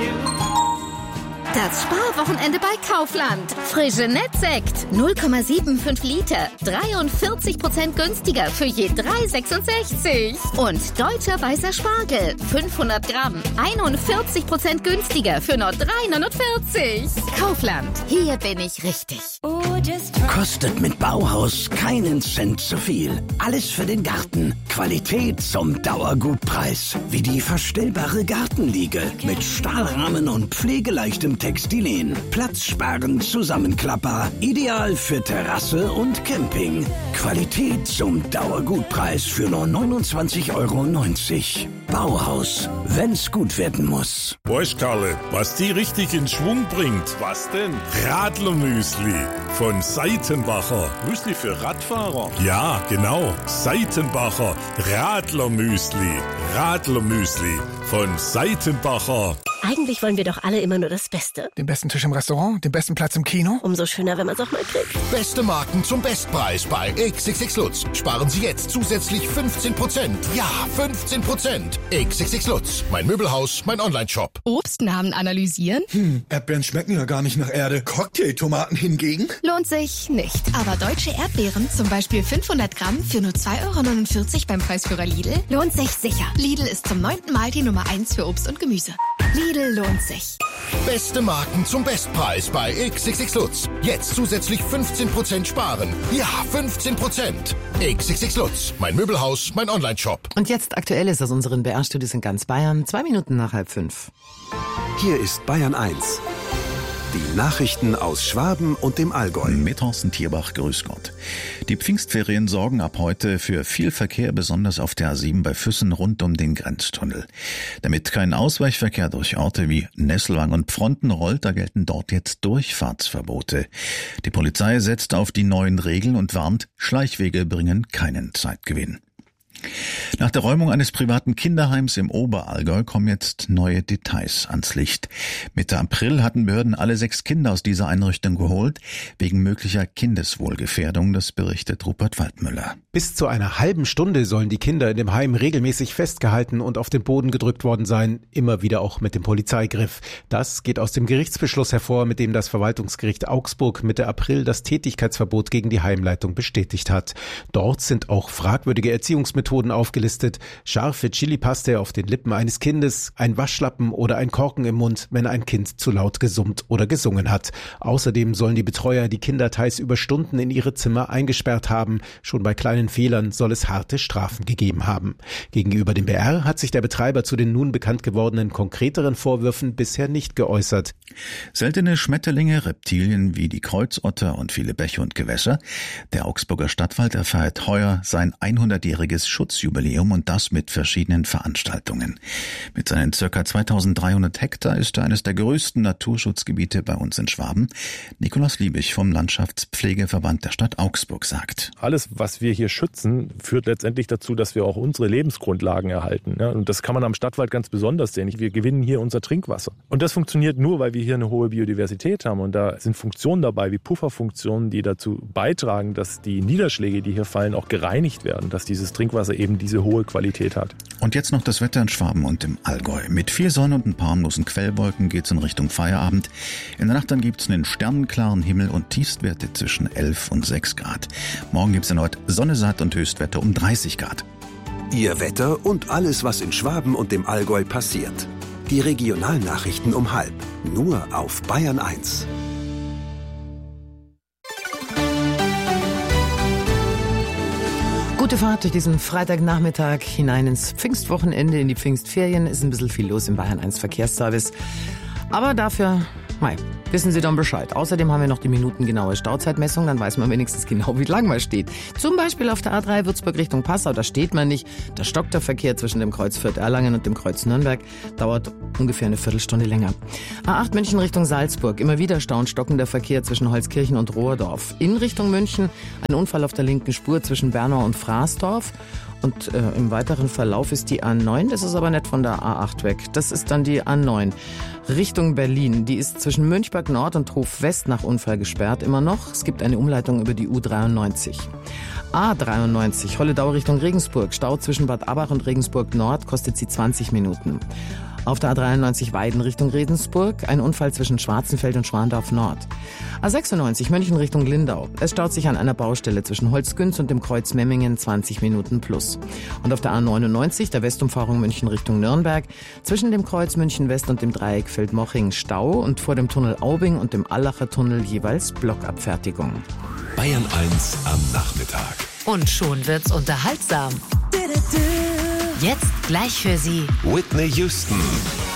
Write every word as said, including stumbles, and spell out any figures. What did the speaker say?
Das Sparwochenende bei Kaufland. Frische Nettsekt. null Komma fünfundsiebzig Liter. dreiundvierzig Prozent günstiger für je drei Euro sechsundsechzig. Und deutscher weißer Spargel. fünfhundert Gramm. einundvierzig Prozent günstiger für nur drei Euro neunundvierzig. Kaufland. Hier bin ich richtig. Kostet mit Bauhaus keinen Cent zu viel. Alles für den Garten. Qualität zum Dauergutpreis. Wie die verstellbare Gartenliege. Mit Stahlrahmen und pflegeleichtem Textilien. Platzsparend Zusammenklapper. Ideal für Terrasse und Camping. Qualität zum Dauergutpreis für nur neunundzwanzig Euro neunzig. Bauhaus. Wenn's gut werden muss. Weißt Karle, was die richtig in Schwung bringt? Was denn? Radlermüsli von Seitenbacher. Müsli für Radfahrer? Ja, genau. Seitenbacher Radlermüsli. Radlermüsli von Seitenbacher. Eigentlich wollen wir doch alle immer nur das Beste. Den besten Tisch im Restaurant, den besten Platz im Kino. Umso schöner, wenn man es auch mal kriegt. Beste Marken zum Bestpreis bei X X X Lutz. Sparen Sie jetzt zusätzlich fünfzehn Prozent. Ja, fünfzehn Prozent. X X X Lutz. Mein Möbelhaus, mein Online-Shop. Obstnamen analysieren? Hm, Erdbeeren schmecken ja gar nicht nach Erde. Cocktailtomaten hingegen? Lohnt sich nicht. Aber deutsche Erdbeeren, zum Beispiel fünfhundert Gramm für nur zwei Euro neunundvierzig beim Preisführer Lidl, lohnt sich sicher. Lidl ist zum neunten Mal die Nummer eins für Obst und Gemüse. Lidl lohnt sich. Beste Marken zum Bestpreis bei X X X Lutz. Jetzt zusätzlich fünfzehn Prozent sparen. Ja, fünfzehn Prozent. X X X Lutz. Mein Möbelhaus, mein Online-Shop. Und jetzt Aktuelles aus unseren B R-Studios in ganz Bayern. Zwei Minuten nach halb fünf. Hier ist Bayern eins. Die Nachrichten aus Schwaben und dem Allgäu. Mit Thorsten Tierbach, grüß Gott. Die Pfingstferien sorgen ab heute für viel Verkehr, besonders auf der A sieben bei Füssen rund um den Grenztunnel. Damit kein Ausweichverkehr durch Orte wie Nesselwang und Pfronten rollt, da gelten dort jetzt Durchfahrtsverbote. Die Polizei setzt auf die neuen Regeln und warnt, Schleichwege bringen keinen Zeitgewinn. Nach der Räumung eines privaten Kinderheims im Oberallgäu kommen jetzt neue Details ans Licht. Mitte April hatten Behörden alle sechs Kinder aus dieser Einrichtung geholt, wegen möglicher Kindeswohlgefährdung, das berichtet Rupert Waldmüller. Bis zu einer halben Stunde sollen die Kinder in dem Heim regelmäßig festgehalten und auf den Boden gedrückt worden sein, immer wieder auch mit dem Polizeigriff. Das geht aus dem Gerichtsbeschluss hervor, mit dem das Verwaltungsgericht Augsburg Mitte April das Tätigkeitsverbot gegen die Heimleitung bestätigt hat. Dort sind auch fragwürdige Erziehungsmethoden aufgelistet, scharfe Chilipaste auf den Lippen eines Kindes, ein Waschlappen oder ein Korken im Mund, wenn ein Kind zu laut gesummt oder gesungen hat. Außerdem sollen die Betreuer die Kinder teils über Stunden in ihre Zimmer eingesperrt haben. Schon bei kleinen Fehlern soll es harte Strafen gegeben haben. Gegenüber dem B R hat sich der Betreiber zu den nun bekannt gewordenen konkreteren Vorwürfen bisher nicht geäußert. Seltene Schmetterlinge, Reptilien wie die Kreuzotter und viele Bäche und Gewässer. Der Augsburger Stadtwald erfeiert heuer sein hundertjähriges Schutzjubiläum und das mit verschiedenen Veranstaltungen. Mit seinen ca. zweitausenddreihundert Hektar ist er eines der größten Naturschutzgebiete bei uns in Schwaben. Nikolaus Liebig vom Landschaftspflegeverband der Stadt Augsburg sagt: Alles, was wir hier schützen, führt letztendlich dazu, dass wir auch unsere Lebensgrundlagen erhalten. Und das kann man am Stadtwald ganz besonders sehen. Wir gewinnen hier unser Trinkwasser. Und das funktioniert nur, weil wir hier eine hohe Biodiversität haben. Und da sind Funktionen dabei, wie Pufferfunktionen, die dazu beitragen, dass die Niederschläge, die hier fallen, auch gereinigt werden, dass dieses Trinkwasser eben diese hohe Qualität hat. Und jetzt noch das Wetter in Schwaben und im Allgäu. Mit viel Sonne und ein paar harmlosen Quellwolken geht's in Richtung Feierabend. In der Nacht dann gibt's einen sternenklaren Himmel und Tiefstwerte zwischen elf und sechs Grad. Morgen gibt's erneut Sonne satt und Höchstwerte um dreißig Grad. Ihr Wetter und alles, was in Schwaben und dem Allgäu passiert. Die Regionalnachrichten um halb. Nur auf Bayern eins. Gute Fahrt durch diesen Freitagnachmittag hinein ins Pfingstwochenende, in die Pfingstferien. Ist ein bisschen viel los im Bayern eins Verkehrsservice. Aber dafür, mei, wissen Sie dann Bescheid. Außerdem haben wir noch die minutengenaue Stauzeitmessung, dann weiß man wenigstens genau, wie lang man steht. Zum Beispiel auf der A drei Würzburg Richtung Passau, da steht man nicht. Da stockt der Verkehr zwischen dem Kreuz Fürth-Erlangen und dem Kreuz Nürnberg. Dauert ungefähr eine Viertelstunde länger. A acht München Richtung Salzburg, immer wieder stauend stockender Verkehr zwischen Holzkirchen und Rohrdorf. In Richtung München ein Unfall auf der linken Spur zwischen Bernau und Fraßdorf. Und äh, im weiteren Verlauf ist die A neun, das ist aber nicht von der A acht weg. Das ist dann die A neun Richtung Berlin. Die ist zwischen Münchberg Nord und Hof West nach Unfall gesperrt immer noch. Es gibt eine Umleitung über die U dreiundneunzig. A dreiundneunzig, Holledau Richtung Regensburg. Stau zwischen Bad Abbach und Regensburg Nord kostet sie zwanzig Minuten. Auf der A dreiundneunzig Weiden Richtung Regensburg ein Unfall zwischen Schwarzenfeld und Schwandorf Nord. A sechsundneunzig München Richtung Lindau. Es staut sich an einer Baustelle zwischen Holzgünz und dem Kreuz Memmingen zwanzig Minuten plus. Und auf der A neunundneunzig der Westumfahrung München Richtung Nürnberg zwischen dem Kreuz München West und dem Dreieck Feldmoching Stau und vor dem Tunnel Aubing und dem Allacher Tunnel jeweils Blockabfertigung. Bayern eins am Nachmittag. Und schon wird's unterhaltsam. Jetzt gleich für Sie Whitney Houston.